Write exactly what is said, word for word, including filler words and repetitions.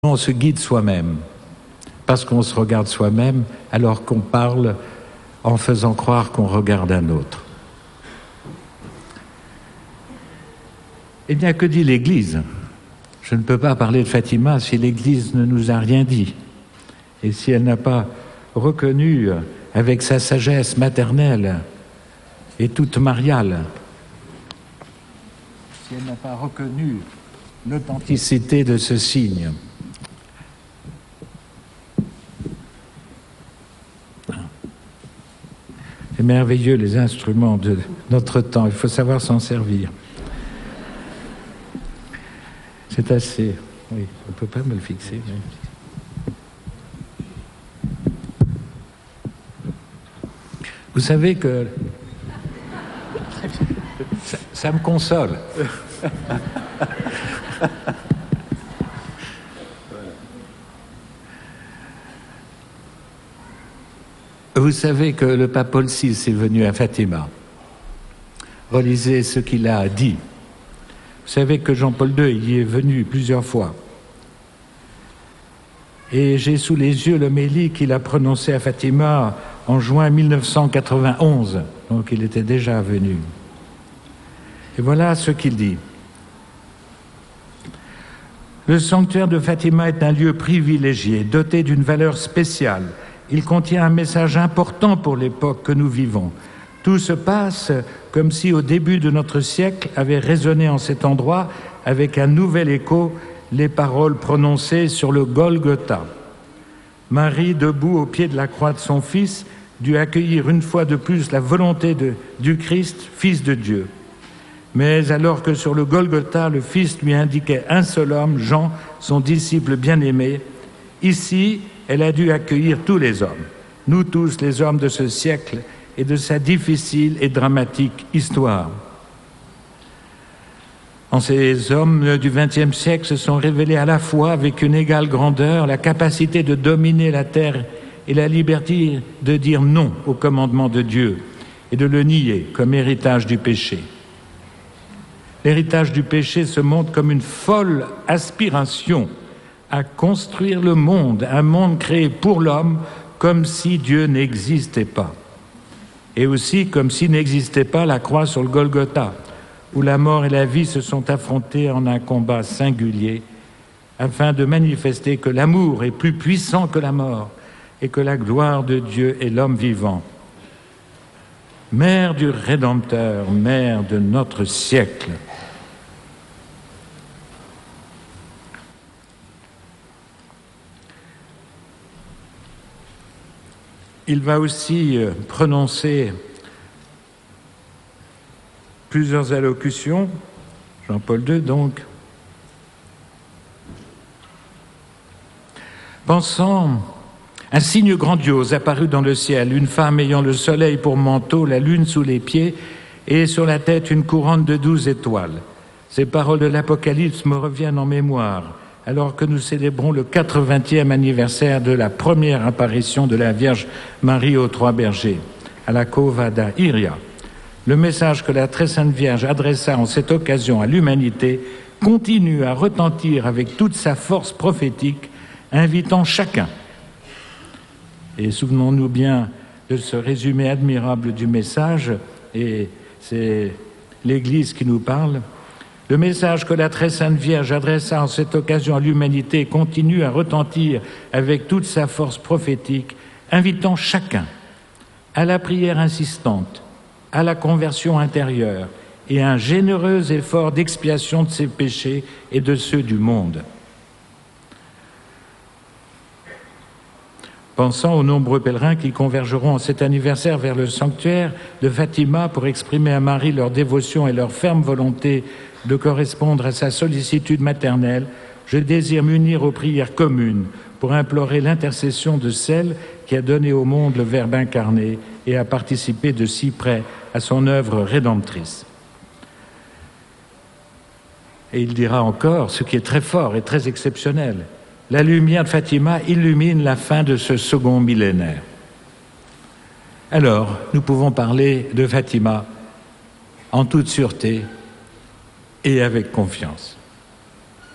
On se guide soi-même, parce qu'on se regarde soi-même alors qu'on parle en faisant croire qu'on regarde un autre. Eh bien, que dit l'Église? Je ne peux pas parler de Fatima si l'Église ne nous a rien dit, et si elle n'a pas reconnu avec sa sagesse maternelle et toute mariale, si elle n'a pas reconnu l'authenticité de ce signe. C'est merveilleux, les instruments de notre temps, il faut savoir s'en servir. C'est assez... Oui, on ne peut pas me le fixer. Mais... Vous savez que... ça, ça me console. Vous savez que le pape Paul six est venu à Fatima. Relisez ce qu'il a dit. Vous savez que Jean-Paul deux y est venu plusieurs fois. Et j'ai sous les yeux l'homélie qu'il a prononcée à Fatima en juin mille neuf cent quatre-vingt-onze. Donc il était déjà venu. Et voilà ce qu'il dit. Le sanctuaire de Fatima est un lieu privilégié, doté d'une valeur spéciale. Il contient un message important pour l'époque que nous vivons. Tout se passe comme si au début de notre siècle avaient résonné en cet endroit avec un nouvel écho les paroles prononcées sur le Golgotha. Marie, debout au pied de la croix de son fils, dut accueillir une fois de plus la volonté de, du Christ, fils de Dieu. Mais alors que sur le Golgotha, le Fils lui indiquait un seul homme, Jean, son disciple bien-aimé, ici, elle a dû accueillir tous les hommes, nous tous les hommes de ce siècle et de sa difficile et dramatique histoire. En ces hommes du vingtième siècle se sont révélés à la fois, avec une égale grandeur, la capacité de dominer la terre et la liberté de dire non au commandement de Dieu et de le nier comme héritage du péché. L'héritage du péché se montre comme une folle aspiration à construire le monde, un monde créé pour l'homme, comme si Dieu n'existait pas. Et aussi comme s'il n'existait pas la croix sur le Golgotha, où la mort et la vie se sont affrontées en un combat singulier, afin de manifester que l'amour est plus puissant que la mort et que la gloire de Dieu est l'homme vivant. Mère du Rédempteur, mère de notre siècle. Il va aussi prononcer plusieurs allocutions, Jean-Paul deux donc, pensant un signe grandiose apparut dans le ciel, une femme ayant le soleil pour manteau, la lune sous les pieds et sur la tête une couronne de douze étoiles. Ces paroles de l'Apocalypse me reviennent en mémoire, alors que nous célébrons le quatre-vingtième anniversaire de la première apparition de la Vierge Marie aux Trois Bergers, à la Cova da Iria. Le message que la Très Sainte Vierge adressa en cette occasion à l'humanité continue à retentir avec toute sa force prophétique, invitant chacun. Et souvenons-nous bien de ce résumé admirable du message, et c'est l'Église qui nous parle. Le message que la Très Sainte Vierge adressa en cette occasion à l'humanité continue à retentir avec toute sa force prophétique, invitant chacun à la prière insistante, à la conversion intérieure et à un généreux effort d'expiation de ses péchés et de ceux du monde. Pensant aux nombreux pèlerins qui convergeront en cet anniversaire vers le sanctuaire de Fatima pour exprimer à Marie leur dévotion et leur ferme volonté de correspondre à sa sollicitude maternelle, je désire m'unir aux prières communes pour implorer l'intercession de celle qui a donné au monde le Verbe incarné et a participé de si près à son œuvre rédemptrice. Et il dira encore, ce qui est très fort et très exceptionnel, la lumière de Fatima illumine la fin de ce second millénaire. Alors, nous pouvons parler de Fatima en toute sûreté et avec confiance.